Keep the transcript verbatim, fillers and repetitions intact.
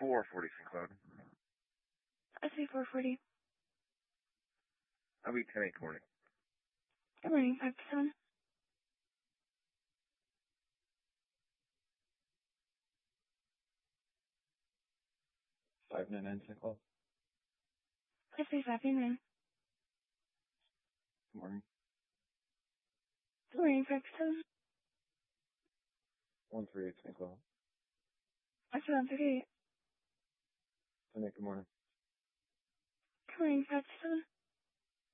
four forty Saint Cloud. I say four forty. I'll be ten eight morning. Good morning, five to seven. five nine nine Saint Cloud. I say five to nine. Good morning. Good morning, five to seven. one three eight Saint Cloud. I say one thirty-eight. ten eight, good morning. Good morning, five to seven.